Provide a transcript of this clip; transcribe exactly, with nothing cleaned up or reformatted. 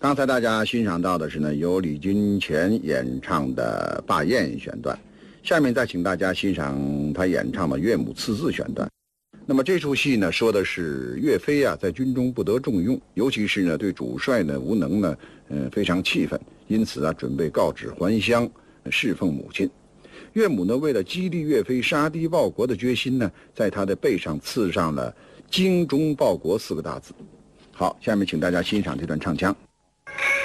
刚才大家欣赏到的是呢，由李金泉演唱的《霸艳》选段，下面再请大家欣赏他演唱的《岳母刺字》选段。那么这出戏呢，说的是岳飞啊，在军中不得重用，尤其是呢对主帅呢无能呢，呃非常气愤，因此啊准备告旨还乡，侍奉母亲。岳母呢为了激励岳飞杀敌报国的决心呢，在他的背上刺上了“精忠报国”四个大字。好，下面请大家欣赏这段唱腔。